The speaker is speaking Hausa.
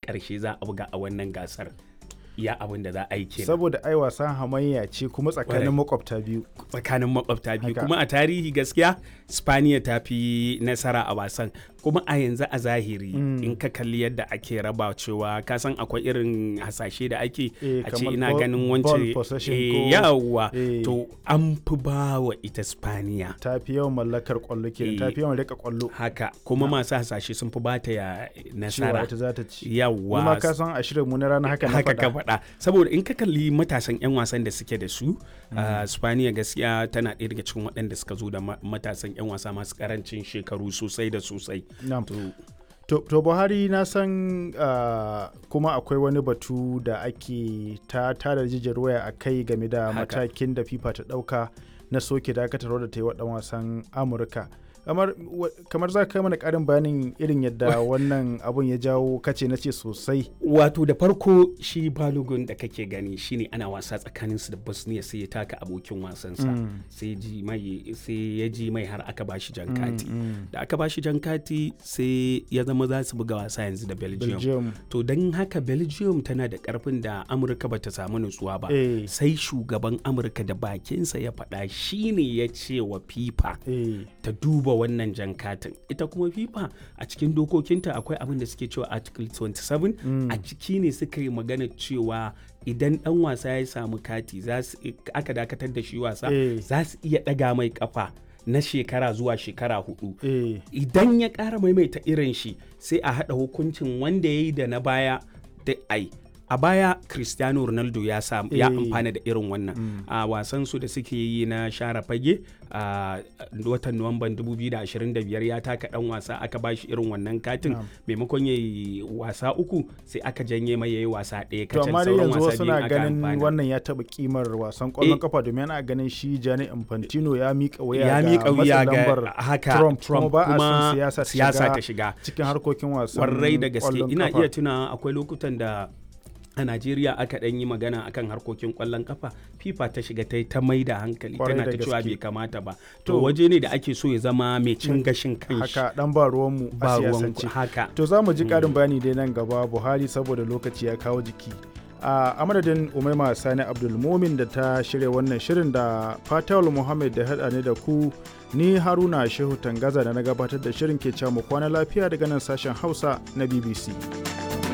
ƙarshe za a buga a wannan gasar. Ya abin da za a yi kenan. Saboda ai wasan hamayya ce kuma tsakanin makwabta biyu. Kuma a tarihi gaskiya Spaniya ta fi nasara a wasan. Kuma a yanzu a zahiri in ka kalli yadda ake raba cewa ka san akwai irin hasashe da ake a ce ina ganin wance yawa to an fi ba wa ita Spaniya. Ta fi yawan mallakar kwallo kenan, ta fi yawan rika kwallo. Haka kuma masu hasashe sun fi ba ta ya nasara. Cewa ita za ta ci. Yawa. Kuma ka san a shirin mu na rana haka na faɗa. Saboda in ka kalli matasan 'yan wasan da suke da su Spaniya gaskiya tana ɗaya daga cikin waɗanda suka zo da matasan 'yan wasa masu karancin shekaru sosai da sosai. To Buhari na san kuma akwai wani batu da ake ta tada jijiyar waya a kai game da matakin da FIFA ta ɗauka na soke dakatarwa da ta yi wa ɗan wasan Amurka. kamar za ka kai mana ƙarin bayanin irin yadda wannan abun ya jawo kace na ce sosai. Wato da farko shi Balogun da kake gani shine ana wasa tsakaninsu da Bosnia sai ya taka abokin wasansa sai ya ji mai har aka bashi jan kati. Da aka bashi jan kati sai ya zama za su buga wasa yanzu da Belgium. To don haka Belgium tana da ƙarfin da Amurka ba ta samu nutsuwa ba. Sai shugaban Amurka da bakinsa ya faɗa shine ya ce wa FIFA ta duba wannan jan katin. Ita kuma FIFA a cikin dokokinta akwai abin da suke cewa Article 27 a ciki ne suka yi magana cewa idan dan wasa ya samu kati aka dakatar da shi wasa za su iya daga mai kafa na shekara zuwa shekara 4 idan ya ƙara maimaita irin shi sai a haɗa hukuncin wanda ya yi da na baya da a baya Cristiano Ronaldo ya amfana da irin wannan a wasan su da suke yi na share fage a watan Nuwamban 2025 ya taka dan wasa aka bashi irin wannan katin maimakon yayi wasa 3 sai aka janye mai yayi wasa 1 kacal. To amma yanzu suna ganin wannan ya taba kimar wasan kwallon kafa domin ana ganin shi Gianni Infantino ya mika wuya ga haka Trump kuma a siyasa ta shiga cikin harkokin wasan warrai da gaske. Ina iya tuna akwai lokutan da a Najeriya aka ɗan yi magana akan harkokin ƙwallon kafa FIFA ta shiga ta mai da hankali tana ta cewa bai kamata ba. To waje ne da ake so ya zama mai cin gashin kanshi. Haka dan ba ruwanmu a siyasance. Haka. To za mu ji ƙarin bayani dai nan gaba Buhari saboda lokaci ya kawo jiki. A madadin Umaima Sani Abdulmumin da ta shirya wannan shirin da Fatawul Muhammad da haɗa ne da ku ni Haruna Shehu Tangaza da na gabatar da shirin ke cewa mu kwana lafiya daga nan sashen Hausa na BBC.